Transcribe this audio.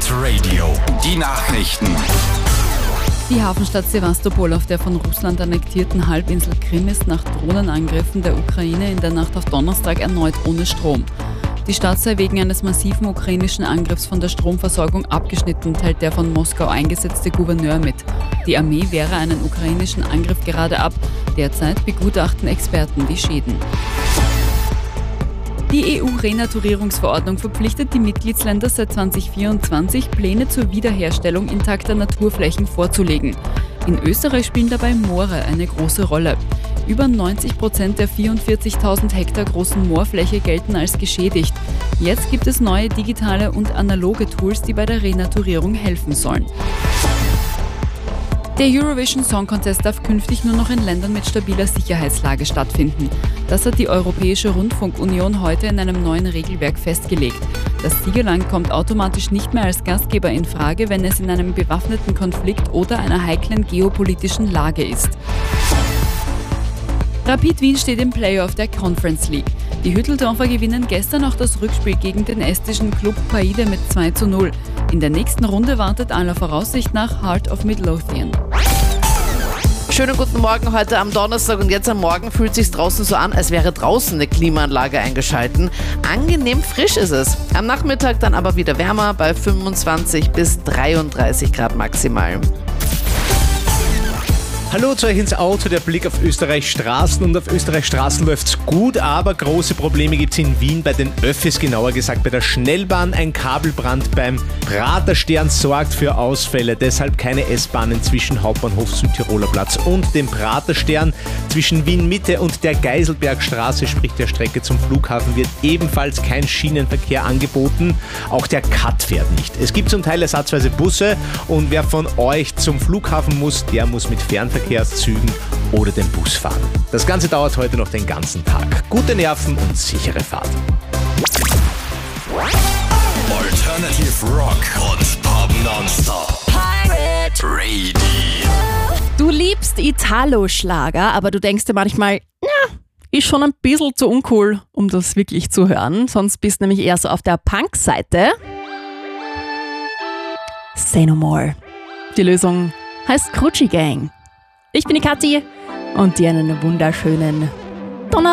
Hit Radio. Die Nachrichten. Die Hafenstadt Sewastopol auf der von Russland annektierten Halbinsel Krim ist nach Drohnenangriffen der Ukraine in der Nacht auf Donnerstag erneut ohne Strom. Die Stadt sei wegen eines massiven ukrainischen Angriffs von der Stromversorgung abgeschnitten, teilt der von Moskau eingesetzte Gouverneur mit. Die Armee wehre einen ukrainischen Angriff gerade ab. Derzeit begutachten Experten die Schäden. Die EU-Renaturierungsverordnung verpflichtet die Mitgliedsländer seit 2024, Pläne zur Wiederherstellung intakter Naturflächen vorzulegen. In Österreich spielen dabei Moore eine große Rolle. Über 90% der 44.000 Hektar großen Moorfläche gelten als geschädigt. Jetzt gibt es neue digitale und analoge Tools, die bei der Renaturierung helfen sollen. Der Eurovision Song Contest darf künftig nur noch in Ländern mit stabiler Sicherheitslage stattfinden. Das hat die Europäische Rundfunkunion heute in einem neuen Regelwerk festgelegt. Das Siegerland kommt automatisch nicht mehr als Gastgeber in Frage, wenn es in einem bewaffneten Konflikt oder einer heiklen geopolitischen Lage ist. Rapid Wien steht im Playoff der Conference League. Die Hütteldorfer gewinnen gestern auch das Rückspiel gegen den estnischen Klub Paide mit 2:0. In der nächsten Runde wartet aller Voraussicht nach Heart of Midlothian. Schönen guten Morgen heute am Donnerstag und jetzt am Morgen fühlt es sich draußen so an, als wäre draußen eine Klimaanlage eingeschalten. Angenehm frisch ist es. Am Nachmittag dann aber wieder wärmer bei 25 bis 33 Grad maximal. Hallo zu euch ins Auto, der Blick auf Österreichs Straßen. Und auf Österreichs Straßen läuft's gut, aber große Probleme gibt's in Wien bei den Öffis, genauer gesagt bei der Schnellbahn. Ein Kabelbrand beim Praterstern sorgt für Ausfälle, deshalb keine S-Bahnen zwischen Hauptbahnhof Südtiroler Platz und dem Praterstern. Zwischen Wien Mitte und der Geiselbergstraße, sprich der Strecke zum Flughafen, wird ebenfalls kein Schienenverkehr angeboten. Auch der Cut fährt nicht. Es gibt zum Teil ersatzweise Busse und wer von euch zum Flughafen muss, der muss mit Fernverkehrszügen oder dem Bus fahren. Das Ganze dauert heute noch den ganzen Tag. Gute Nerven und sichere Fahrt. Alternative Rock und Pop nonstop. Pirate Radio. Du liebst Italo-Schlager, aber du denkst dir manchmal, ist schon ein bisschen zu uncool, um das wirklich zu hören. Sonst bist du nämlich eher so auf der Punk-Seite. Say no more. Die Lösung heißt Crucci Gang. Ich bin die Kathi und dir einen wunderschönen